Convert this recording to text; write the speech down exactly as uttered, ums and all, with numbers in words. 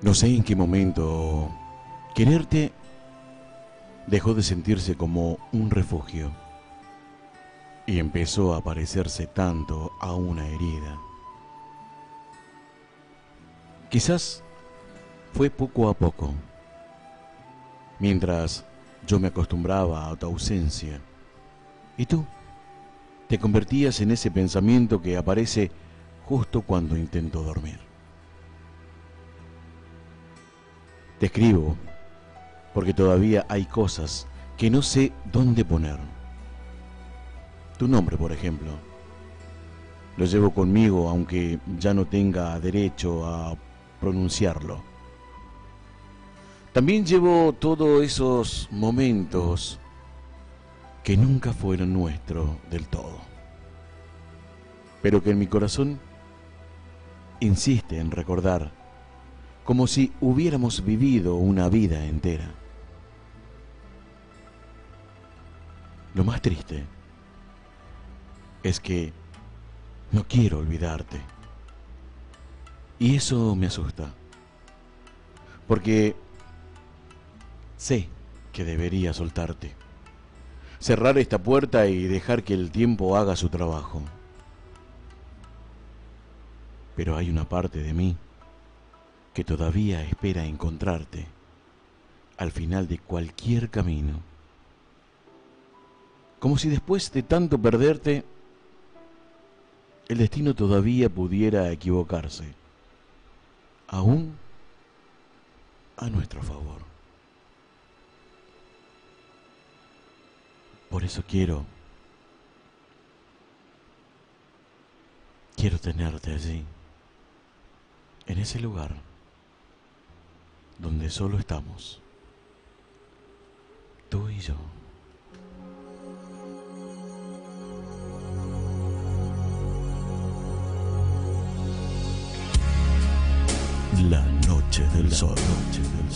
No sé en qué momento quererte dejó de sentirse como un refugio y empezó a parecerse tanto a una herida. Quizás fue poco a poco, mientras yo me acostumbraba a tu ausencia y tú te convertías en ese pensamiento que aparece justo cuando intento dormir. Te escribo porque todavía hay cosas que no sé dónde poner. Tu nombre, por ejemplo, lo llevo conmigo aunque ya no tenga derecho a pronunciarlo. También llevo todos esos momentos que nunca fueron nuestros del todo, pero que en mi corazón insiste en recordar como si hubiéramos vivido una vida entera. Lo más triste es que no quiero olvidarte. Y eso me asusta, porque sé que debería soltarte, cerrar esta puerta y dejar que el tiempo haga su trabajo. Pero hay una parte de mí que todavía espera encontrarte al final de cualquier camino. Como si después de tanto perderte, el destino todavía pudiera equivocarse, aún a nuestro favor. Por eso quiero, quiero tenerte allí, en ese lugar donde solo estamos, tú y yo. La noche del sol.